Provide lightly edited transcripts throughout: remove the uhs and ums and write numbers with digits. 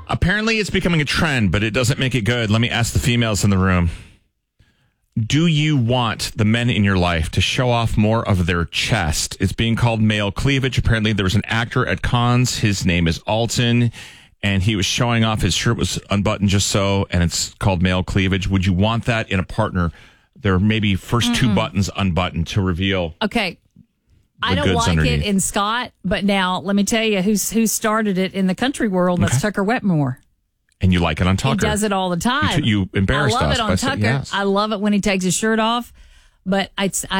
Apparently, it's becoming a trend, but it doesn't make it good. Let me ask the females in the room. Do you want the men in your life to show off more of their chest? It's being called male cleavage. Apparently, there was an actor at cons. His name is Alton, and he was showing off. His shirt was unbuttoned just so, and it's called male cleavage. Would you want that in a partner? There are maybe first two buttons unbuttoned to reveal. Okay. I don't like underneath. it in Scott, but now let me tell you who started it in the country world. That's Tucker Wetmore. And you like it on Tucker. He does it all the time. You embarrassed us. I love it on Tucker. Yes. I love it when he takes his shirt off. But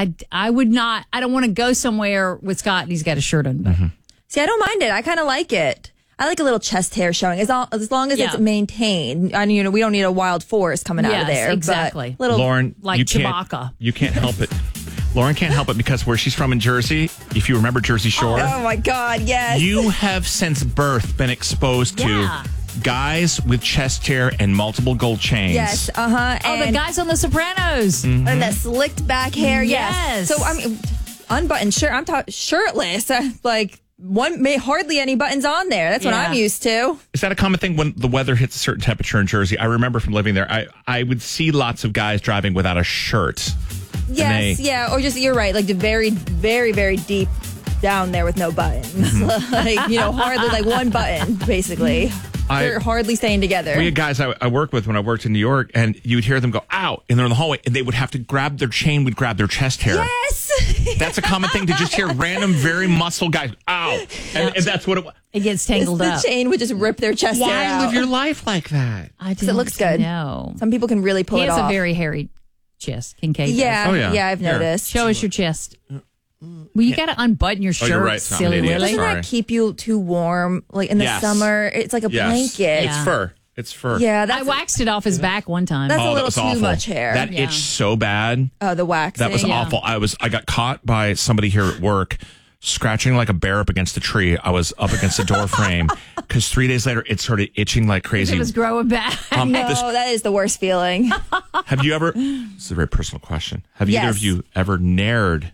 I would not. I don't want to go somewhere with Scott and he's got a shirt on. Mm-hmm. See, I don't mind it. I kind of like it. I like a little chest hair showing as long as it's maintained. And we don't need a wild forest coming out of there. Exactly. Little, Lauren, like Chewbacca. You can't help it. Lauren can't help it because where she's from in Jersey, if you remember Jersey Shore. Oh my God, yes. You have since birth been exposed to guys with chest hair and multiple gold chains. Yes, Oh, the guys on The Sopranos. Mm-hmm. And that slicked back hair, Yes. So, I mean, unbuttoned shirt. I'm talking shirtless. Like, hardly any buttons on there. That's what I'm used to. Is that a common thing when the weather hits a certain temperature in Jersey? I remember from living there, I would see lots of guys driving without a shirt. Yes, or just, you're right, like the very, very, very deep down there with no buttons. Like, hardly like one button, basically. They're hardly staying together. We had guys I worked with when I worked in New York, and you would hear them go, ow, and they're in the hallway, and they would have to grab their chain, would grab their chest hair. Yes! That's a common thing to just hear random, very muscle guys, ow. And that's what it was. It gets tangled up. The chain would just rip their chest hair out. Why live your life like that? Because it looks good. No. Some people can really pull it off. He has a very hairy chest, Kincaid. Yeah, does. yeah, I've noticed. Show us your chest. Well, you got to unbutton your shirt, you're right. It's not an silly idiot. Willy. Doesn't that keep you too warm? Like in the summer, it's like a blanket. It's fur. It's fur. Yeah, I waxed it off his back one time. That's a that little was too awful. much hair. That itched so bad. Oh, the waxing. That was awful. I got caught by somebody here at work scratching like a bear up against a tree. I was up against a door frame because 3 days later it started itching like crazy. It was growing back. No, that is the worst feeling. Have you ever? This is a very personal question. Have either of you ever nared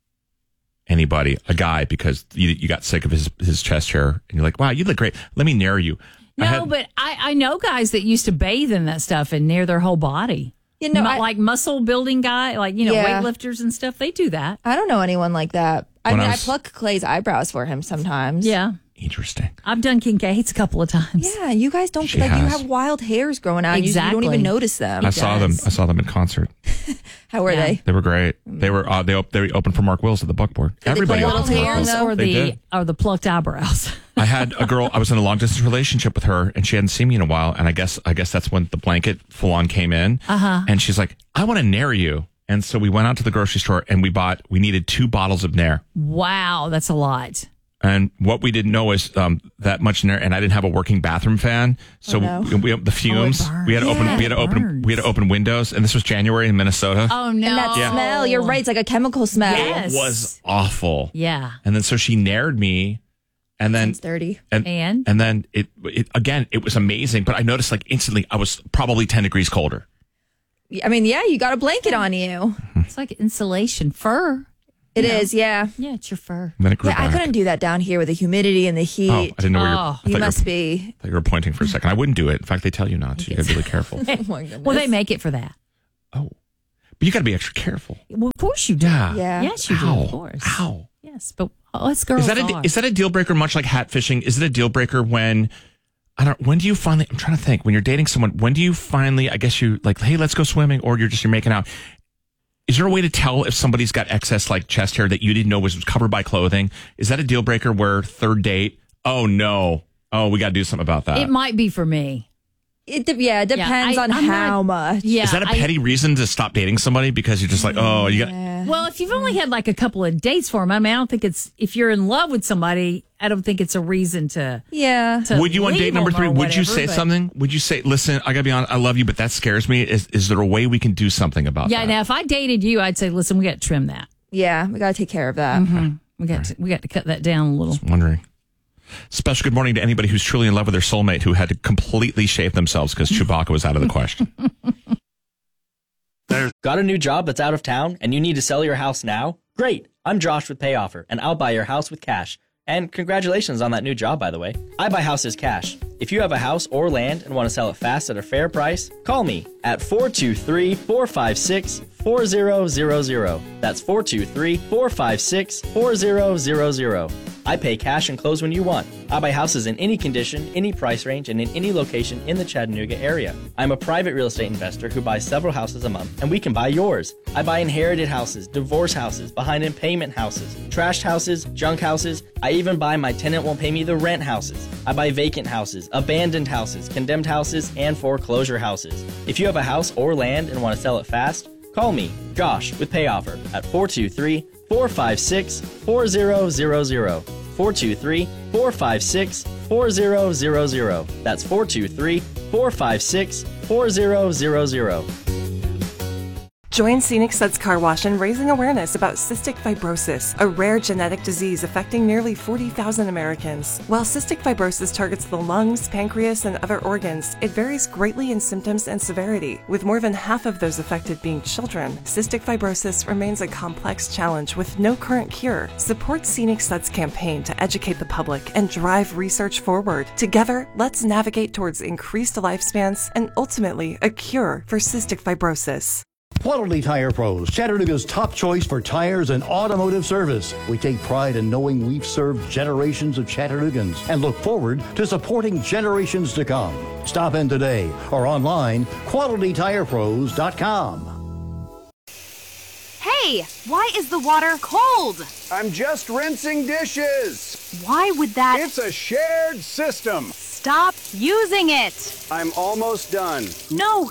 anybody, a guy, because you got sick of his chest hair and you're like, wow, you look great. Let me nair you. But I know guys that used to bathe in that stuff and near their whole body. Like muscle building guy, like, weightlifters and stuff. They do that. I don't know anyone like that. I I pluck Clay's eyebrows for him sometimes. Yeah. Interesting. I've done Kincaid's a couple of times. Yeah, you guys don't you have wild hairs growing out. Exactly. You don't even notice them. I saw them in concert. How were they? They were great. They were they opened for Mark Wills at the Buckboard. Everybody play opened little for Mark hairs, Wills. or the plucked eyebrows. I had a girl. I was in a long distance relationship with her, and she hadn't seen me in a while. And I guess that's when the blanket full on came in. And she's like, "I want to nair you." And so we went out to the grocery store and we needed 2 bottles of Nair. Wow, that's a lot. And what we didn't know was that much Nair, and I didn't have a working bathroom fan, so we the fumes. We had to open windows, and this was January in Minnesota. Oh no! And that smell, you're right, it's like a chemical smell. Yes. It was awful. Yeah. And then so she naired me, and then Sounds dirty. and then it again, it was amazing. But I noticed like instantly I was probably 10 degrees colder. I mean, yeah, you got a blanket on you. It's like insulation, fur. It is, yeah. Yeah, it's your fur. And then it grew Yeah, I back. couldn't do that down here with the humidity and the heat. Oh, I didn't know where Oh. I You thought must be. I thought you were pointing for a second. I wouldn't do it. In fact, they tell you not to. You gotta be really careful. Oh my goodness. Well, they make it for that. Oh, but you got to be extra careful. Well, of course you do. Yeah. Yes, you do, Ow. of course. Ow. Yes, but us girls Is that a deal breaker? Much like hat fishing, is it a deal breaker when? When do you finally? I'm trying to think. When you're dating someone, when do you finally? I guess you like, hey, let's go swimming, or you're making out. Is there a way to tell if somebody's got excess like chest hair that you didn't know was covered by clothing? Is that a deal breaker where third date? Oh no! Oh, we got to do something about that. It might be for me. It depends on I'm how not- much. Yeah. Is that a petty reason to stop dating somebody because you're just like, oh, you got? Well, if you've only had like a couple of dates for them, I mean, I don't think it's, if you're in love with somebody, I don't think it's a reason to. Yeah. Would you on leave date number them or 3? Would you whatever, say but- something? Would you say, listen, I gotta be honest, I love you, but that scares me. Is there a way we can do something about Yeah, that? now if I dated you, I'd say, listen, we got to trim that. Yeah, we got to take care of that. We got to cut that down a little. Wondering. Special good morning to anybody who's truly in love with their soulmate who had to completely shave themselves because Chewbacca was out of the question. Got a new job that's out of town and you need to sell your house now? Great. I'm Josh with PayOffer, and I'll buy your house with cash. And congratulations on that new job, by the way. I buy houses cash. If you have a house or land and want to sell it fast at a fair price, call me at 423-456-4000. That's 423-456-4000. I pay cash and close when you want. I buy houses in any condition, any price range, and in any location in the Chattanooga area. I'm a private real estate investor who buys several houses a month, and we can buy yours. I buy inherited houses, divorce houses, behind in payment houses, trashed houses, junk houses. I even buy my tenant won't pay me the rent houses. I buy vacant houses, abandoned houses, condemned houses, and foreclosure houses. If you have a house or land and want to sell it fast, call me, Josh, with Pay Offer at 423-456-4000. 423-456-4000. That's 423-456-4000. Join Scenic Suds Car Wash in raising awareness about cystic fibrosis, a rare genetic disease affecting nearly 40,000 Americans. While cystic fibrosis targets the lungs, pancreas, and other organs, it varies greatly in symptoms and severity, with more than half of those affected being children. Cystic fibrosis remains a complex challenge with no current cure. Support Scenic Suds' campaign to educate the public and drive research forward. Together, let's navigate towards increased lifespans and ultimately a cure for cystic fibrosis. Quality Tire Pros, Chattanooga's top choice for tires and automotive service. We take pride in knowing we've served generations of Chattanoogans and look forward to supporting generations to come. Stop in today or online, QualityTirePros.com. Hey, why is the water cold? I'm just rinsing dishes. Why would that... It's a shared system. Stop using it. I'm almost done. No!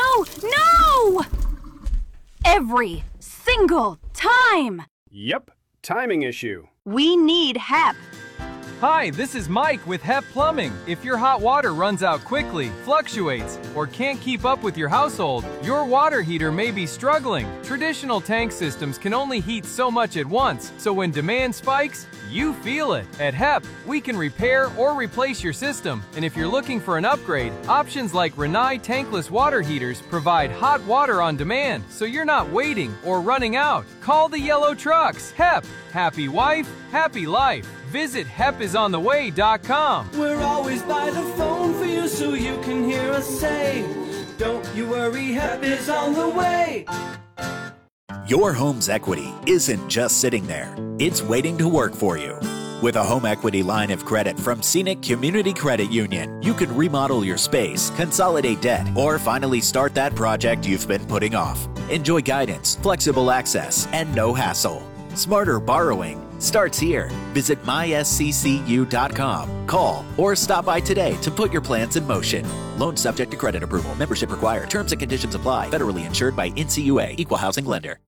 Every single time! Yep, timing issue. We need HEP. Hi, this is Mike with HEP Plumbing. If your hot water runs out quickly, fluctuates, or can't keep up with your household, your water heater may be struggling. Traditional tank systems can only heat so much at once, so when demand spikes, you feel it. At HEP, we can repair or replace your system. And if you're looking for an upgrade, options like Rinnai tankless water heaters provide hot water on demand, so you're not waiting or running out. Call the yellow trucks. HEP. Happy wife, happy life. Visit HEPisontheway.com. We're always by the phone for you so you can hear us say, don't you worry, HEP is on the way. Your home's equity isn't just sitting there. It's waiting to work for you. With a home equity line of credit from Scenic Community Credit Union, you can remodel your space, consolidate debt, or finally start that project you've been putting off. Enjoy guidance, flexible access, and no hassle. Smarter borrowing starts here. Visit mysccu.com. Call or stop by today to put your plans in motion. Loan subject to credit approval. Membership required. Terms and conditions apply. Federally insured by NCUA. Equal housing lender.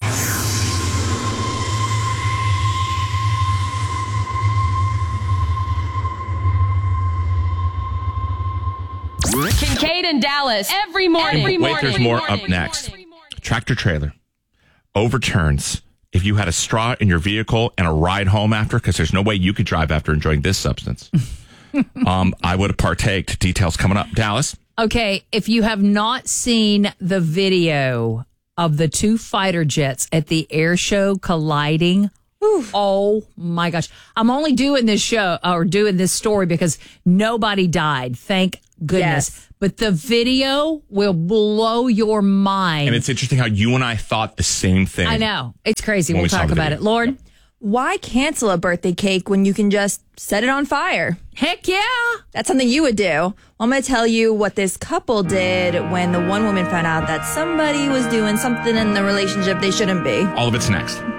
Kincaid and Dallas every morning. Wait, there's more up next. Tractor trailer overturns if you had a straw in your vehicle and a ride home after, because there's no way you could drive after enjoying this substance. I would have partaked. Details coming up. Dallas. Okay, if you have not seen the video of the two fighter jets at the air show colliding, oh my gosh. I'm only doing this show or doing this story because nobody died. Thank goodness. Yes. But the video will blow your mind. And it's interesting how you and I thought the same thing. I know. It's crazy. We'll talk about it. Lord? Why cancel a birthday cake when you can just set it on fire? Heck yeah. That's something you would do. Well, I'm going to tell you what this couple did when the one woman found out that somebody was doing something in the relationship they shouldn't be. All of it's next.